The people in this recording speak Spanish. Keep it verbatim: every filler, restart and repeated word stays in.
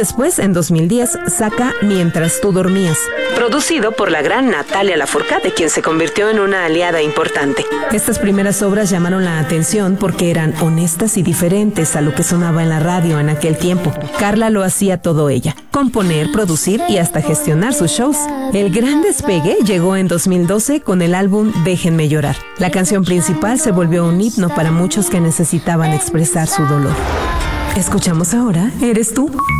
después, en dos mil diez, saca Mientras tú dormías, producido por la gran Natalia Lafourcade, quien se convirtió en una aliada importante. Estas primeras obras llamaron la atención porque eran honestas y diferentes a lo que sonaba en la radio en aquel tiempo. Carla lo hacía todo ella: componer, producir y hasta gestionar sus shows. El gran despegue llegó en dos mil doce con el álbum Déjenme llorar. La canción principal se volvió un himno para muchos que necesitaban expresar su dolor. Escuchamos ahora Eres tú.